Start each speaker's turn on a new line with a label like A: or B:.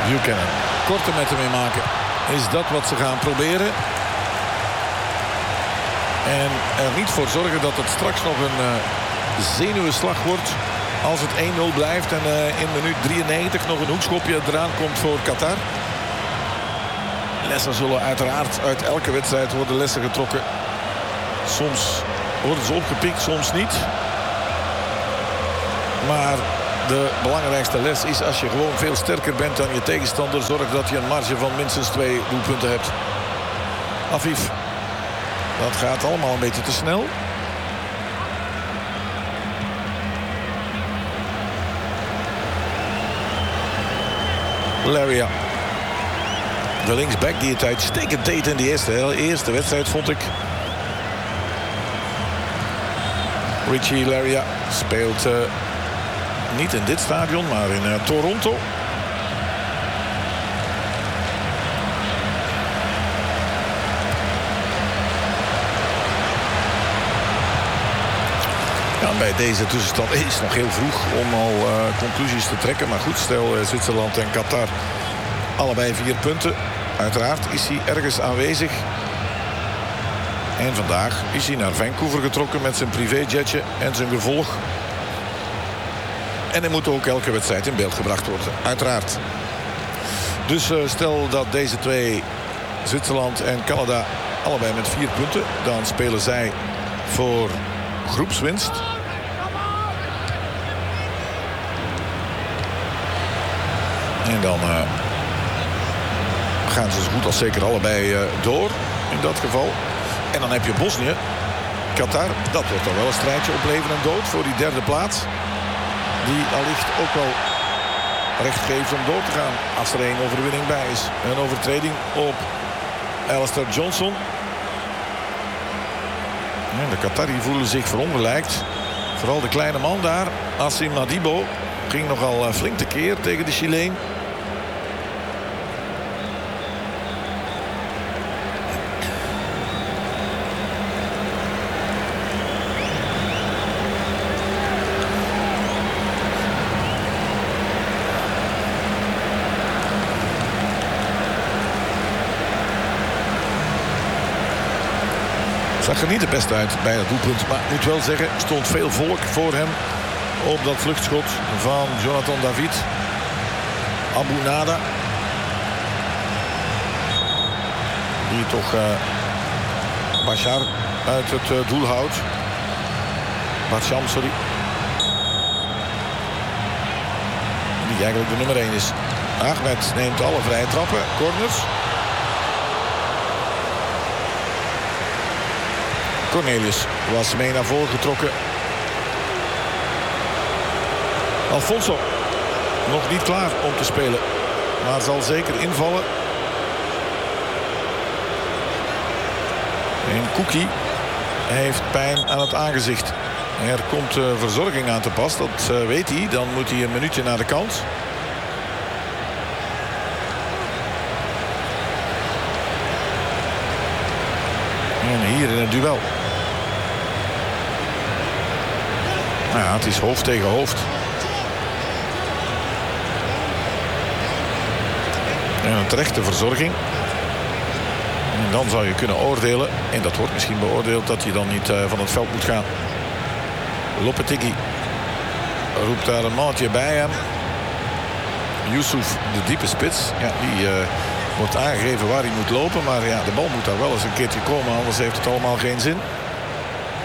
A: Buchanan. Korte metten mee maken. Is dat wat ze gaan proberen? En er niet voor zorgen dat het straks nog een zenuwenslag wordt. Als het 1-0 blijft en in minuut 93 nog een hoekschopje eraan komt voor Qatar. Lessen zullen uiteraard uit elke wedstrijd worden lessen getrokken. Soms worden ze opgepikt, soms niet. Maar de belangrijkste les is als je gewoon veel sterker bent dan je tegenstander, zorg dat je een marge van minstens 2 doelpunten hebt. Afif. Dat gaat allemaal een beetje te snel. Laria. De linksback die het uitstekend deed in de eerste wedstrijd, vond ik. Richie Laria speelt niet in dit stadion, maar in Toronto. Ja, bij deze tussenstand is het nog heel vroeg om al conclusies te trekken. Maar goed, stel Zwitserland en Qatar allebei 4 punten. Uiteraard is hij ergens aanwezig. En vandaag is hij naar Vancouver getrokken met zijn privéjetje en zijn gevolg. En hij moet ook elke wedstrijd in beeld gebracht worden, uiteraard. Dus stel dat deze twee, Zwitserland en Canada, allebei met 4 punten. Dan spelen zij voor groepswinst. En dan gaan ze zo goed als zeker allebei door in dat geval. En dan heb je Bosnië, Qatar. Dat wordt dan wel een strijdje op leven en dood voor die derde plaats. Die allicht ook wel recht geeft om door te gaan als er één overwinning bij is. Een overtreding op Alistair Johnson. En de Qatari voelen zich verongelijkt. Vooral de kleine man daar, Assim Madibo, ging nogal flink tekeer tegen de Chileen. Zag er niet het beste uit bij het doelpunt. Maar ik moet wel zeggen, er stond veel volk voor hem op dat vluchtschot van Jonathan David. Abu Nada. Die toch Bashar uit het doel houdt. Basham, sorry. Die eigenlijk de nummer 1 is. Ahmed neemt alle vrije trappen. Corners. Cornelius was mee naar voren getrokken. Alfonso nog niet klaar om te spelen, maar zal zeker invallen. En Kuki heeft pijn aan het aangezicht. Er komt verzorging aan te pas, dat weet hij. Dan moet hij een minuutje naar de kant. En hier in het duel. Ja, het is hoofd tegen hoofd. En een terechte verzorging. En dan zou je kunnen oordelen, en dat wordt misschien beoordeeld, dat je dan niet van het veld moet gaan. Lopetegui roept daar een mannetje bij hem. Yusuf, de diepe spits. Ja, die wordt aangegeven waar hij moet lopen. Maar ja, de bal moet daar wel eens een keertje komen, anders heeft het allemaal geen zin.